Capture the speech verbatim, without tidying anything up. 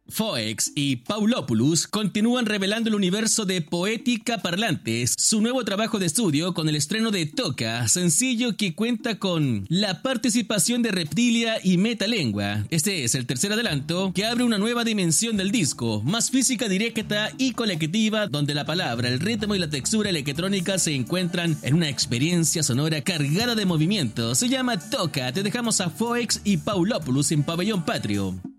Foex y Paulopoulos continúan revelando el universo de Poética Parlantes, su nuevo trabajo de estudio con el estreno de Toca, sencillo que cuenta con la participación de Reptilia y Metalengua. Este es el tercer adelanto que abre una nueva dimensión del disco, más física, directa y colectiva, donde la palabra, el ritmo y la textura electrónica se encuentran en una experiencia sonora cargada de movimiento. Se llama Toca. Te dejamos a Foex y Paulopoulos en Pabellón Patrio.